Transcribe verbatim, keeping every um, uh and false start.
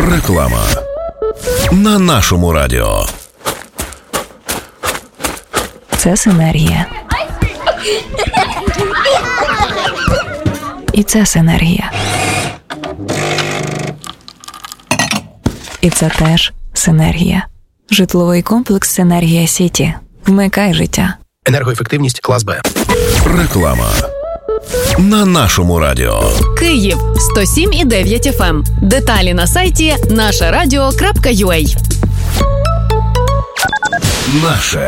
Реклама на нашому радіо. Це синергія. І це синергія. І це теж синергія. Житловий комплекс «Синергія Сіті». Вмикай життя. Енергоефективність клас Б. Реклама на нашому радіо. Київ сто сім і дев'ять еф ем. Деталі на сайті наша радіо крапка ю а. Наше